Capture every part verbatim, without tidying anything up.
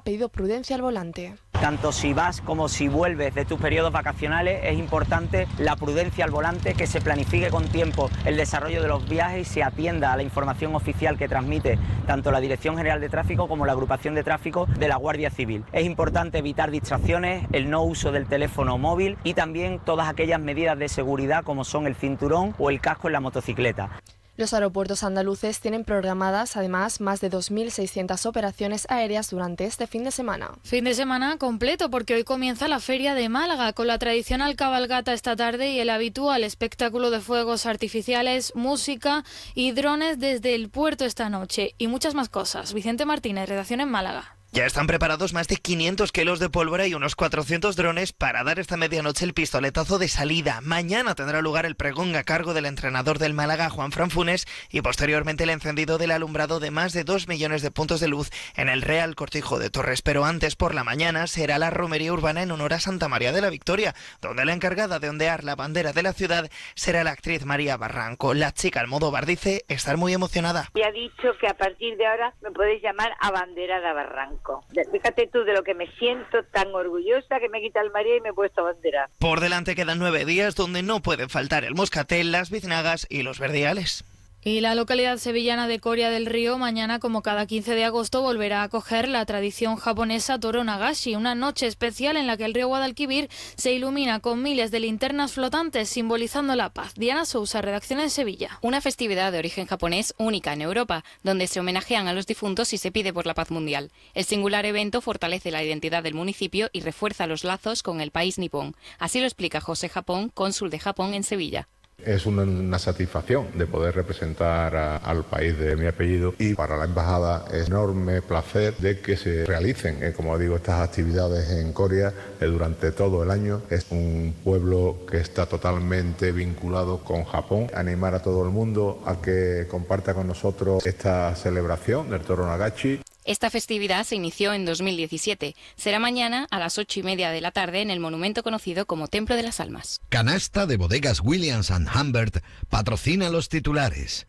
pedido prudencia al volante. Tanto si vas como si vuelves de tus periodos vacacionales es importante la prudencia al volante, que se planifique con tiempo el desarrollo de los viajes y se atienda a la información oficial que transmite tanto la Dirección General de Tráfico como la Agrupación de Tráfico de la Guardia Civil. Es importante evitar distracciones, el no uso del teléfono móvil y también todas aquellas medidas de seguridad como son el cinturón o el casco en la motocicleta. Los aeropuertos andaluces tienen programadas además más de dos mil seiscientas operaciones aéreas durante este fin de semana. Fin de semana completo porque hoy comienza la Feria de Málaga con la tradicional cabalgata esta tarde y el habitual espectáculo de fuegos artificiales, música y drones desde el puerto esta noche y muchas más cosas. Vicente Martínez, redacción en Málaga. Ya están preparados más de quinientos kilos de pólvora y unos cuatrocientos drones para dar esta medianoche el pistoletazo de salida. Mañana tendrá lugar el pregón a cargo del entrenador del Málaga, Juanfran Funes, y posteriormente el encendido del alumbrado de más de dos millones de puntos de luz en el Real Cortijo de Torres. Pero antes, por la mañana, será la romería urbana en honor a Santa María de la Victoria, donde la encargada de ondear la bandera de la ciudad será la actriz María Barranco. La chica Almodóvar dice estar muy emocionada. Me ha dicho que a partir de ahora me podéis llamar abanderada Barranco. Fíjate tú de lo que me siento tan orgullosa, que me quita el María y me he puesto bandera. Por delante quedan nueve días donde no pueden faltar el moscatel, las biznagas y los verdiales. Y la localidad sevillana de Coria del Río mañana, como cada quince de agosto, volverá a acoger la tradición japonesa Toro Nagashi, una noche especial en la que el río Guadalquivir se ilumina con miles de linternas flotantes simbolizando la paz. Diana Sousa, redacción en Sevilla. Una festividad de origen japonés única en Europa, donde se homenajean a los difuntos y se pide por la paz mundial. El singular evento fortalece la identidad del municipio y refuerza los lazos con el país nipón. Así lo explica José Japón, cónsul de Japón en Sevilla. Es una, una satisfacción de poder representar a, al país de mi apellido, y para la embajada es enorme placer de que se realicen, eh, como digo, estas actividades en Coria eh, durante todo el año. Es un pueblo que está totalmente vinculado con Japón. Animar a todo el mundo a que comparta con nosotros esta celebración del Toro Nagashi. Esta festividad se inició en dos mil diecisiete. Será mañana a las ocho y media de la tarde en el monumento conocido como Templo de las Almas. Canasta de bodegas Williams and Humbert patrocina los titulares.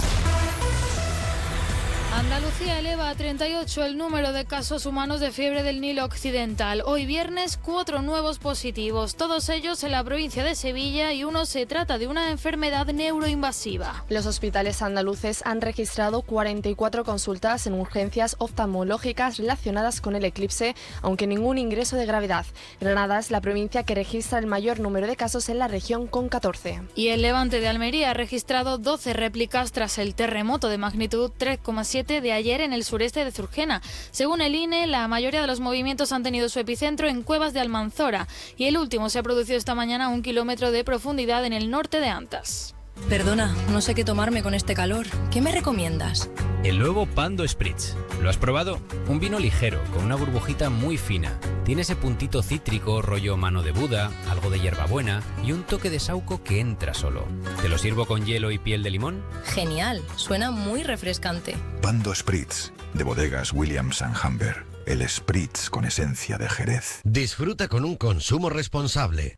Andalucía eleva a treinta y ocho el número de casos humanos de fiebre del Nilo Occidental. Hoy viernes, cuatro nuevos positivos, todos ellos en la provincia de Sevilla, y uno se trata de una enfermedad neuroinvasiva. Los hospitales andaluces han registrado cuarenta y cuatro consultas en urgencias oftalmológicas relacionadas con el eclipse, aunque ningún ingreso de gravedad. Granada es la provincia que registra el mayor número de casos en la región, con catorce. Y el Levante de Almería ha registrado doce réplicas tras el terremoto de magnitud tres coma siete de ayer en el sureste de Zurgena. Según el I N E, la mayoría de los movimientos han tenido su epicentro en Cuevas de Almanzora, y el último se ha producido esta mañana a un kilómetro de profundidad en el norte de Antas. Perdona, no sé qué tomarme con este calor. ¿Qué me recomiendas? El nuevo Pando Spritz. ¿Lo has probado? Un vino ligero, con una burbujita muy fina. Tiene ese puntito cítrico, rollo mano de Buda, algo de hierbabuena y un toque de saúco que entra solo. ¿Te lo sirvo con hielo y piel de limón? Genial, suena muy refrescante. Pando Spritz, de bodegas Williams and Humbert. El Spritz con esencia de Jerez. Disfruta con un consumo responsable.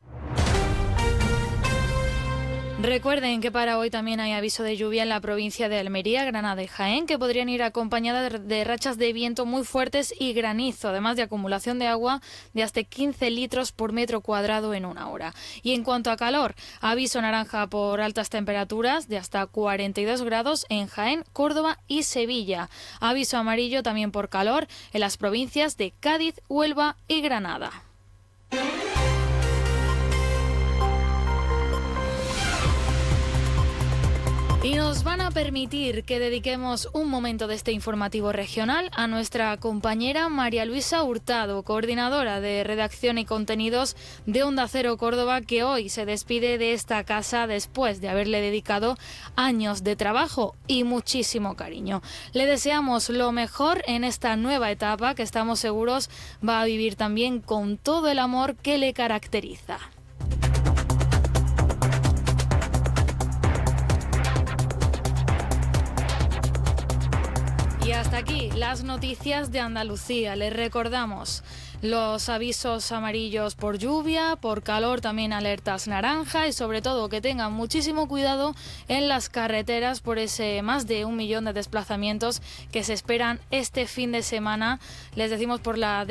Recuerden que para hoy también hay aviso de lluvia en la provincia de Almería, Granada y Jaén, que podrían ir acompañadas de rachas de viento muy fuertes y granizo, además de acumulación de agua de hasta quince litros por metro cuadrado en una hora. Y en cuanto a calor, aviso naranja por altas temperaturas de hasta cuarenta y dos grados en Jaén, Córdoba y Sevilla. Aviso amarillo también por calor en las provincias de Cádiz, Huelva y Granada. Y nos van a permitir que dediquemos un momento de este informativo regional a nuestra compañera María Luisa Hurtado, coordinadora de redacción y contenidos de Onda Cero Córdoba, que hoy se despide de esta casa después de haberle dedicado años de trabajo y muchísimo cariño. Le deseamos lo mejor en esta nueva etapa que estamos seguros va a vivir también con todo el amor que le caracteriza. Y hasta aquí las noticias de Andalucía. Les recordamos los avisos amarillos por lluvia, por calor también alertas naranja, y sobre todo que tengan muchísimo cuidado en las carreteras por ese más de un millón de desplazamientos que se esperan este fin de semana. Les decimos por la